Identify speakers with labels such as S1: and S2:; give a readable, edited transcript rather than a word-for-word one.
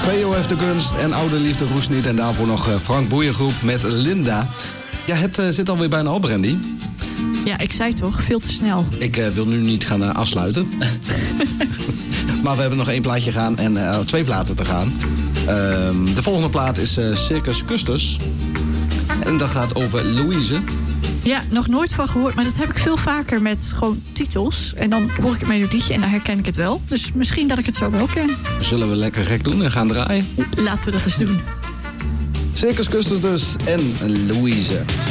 S1: VO heeft de kunst en Oude Liefde roest niet. En daarvoor nog Frank Boeiengroep met Linda. Ja, het zit alweer bijna op, Brandy.
S2: Ja, ik zei toch, veel te snel.
S1: Ik wil nu niet gaan afsluiten. Maar we hebben nog 1 plaatje gaan en 2 platen te gaan. De volgende plaat is Circus Custus. En dat gaat over Louise.
S2: Ja, nog nooit van gehoord, maar dat heb ik veel vaker met gewoon titels. En dan hoor ik het melodietje en dan herken ik het wel. Dus misschien dat ik het zo wel ken.
S1: Zullen we lekker gek doen en gaan draaien?
S2: Laten we dat eens doen.
S1: Circus Custus dus en Louise.